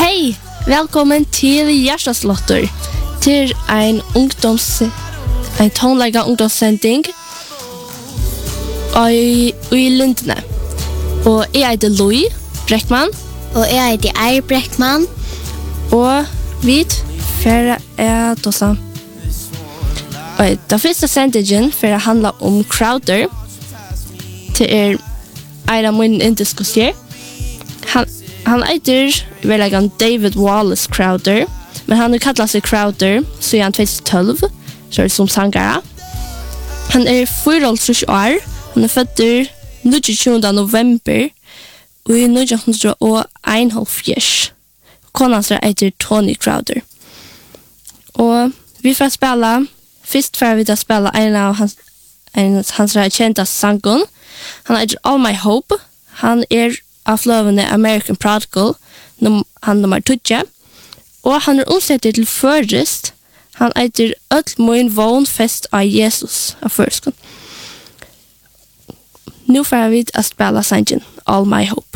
Hej, välkommen till Hjärtaslotter. Till en tonlägga ungdomssändning i Lindne. Och jag heter Louis Bräckman. Och jag heter Eir Bräckman. Och vi för att ossa. Och den första sändningen för att handla om Crowder. Till en av min indiskussier. Han heter väl David Wallace Crowder, men han kallar sig Crowder så han 2012 så är som sangare. Han är 4 år. Han är född 29 november och i 1951. Konan heter Tony Crowder. Och vi får spela först för vi att spela en av hans kända sånger. Han heter All My Hope. Han är av lovande American Prodigal, han nummer 2. Og han er omsettet til først. Han eiter öll min vån fest av Jesus av førskon. Nu får vi at spela sangen All My Hope.